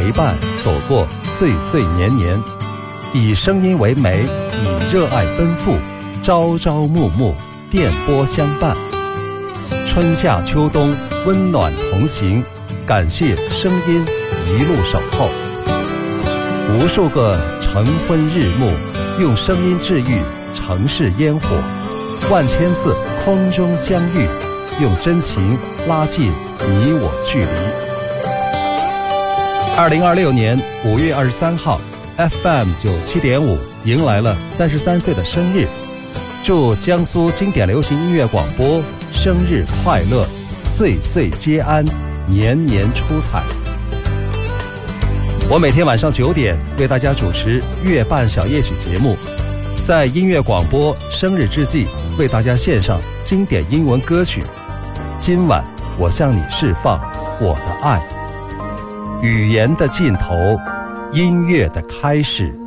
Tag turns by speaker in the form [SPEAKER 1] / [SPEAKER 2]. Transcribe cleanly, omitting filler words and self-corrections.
[SPEAKER 1] 陪伴走过岁岁年年，以声音为媒，以热爱奔赴，朝朝暮暮，电波相伴。春夏秋冬，温暖同行，感谢声音一路守候。无数个晨昏日暮，用声音治愈城市烟火，万千次空中相遇，用真情拉近你我距离。2026年5月23号 FM 97.5迎来了33岁的生日，祝江苏经典流行音乐广播生日快乐，岁岁皆安，年年出彩。我每天晚上9点为大家主持月半小夜曲节目，在音乐广播生日之际为大家献上经典英文歌曲。今晚我向你释放我的爱，语言的尽头，音乐的开始。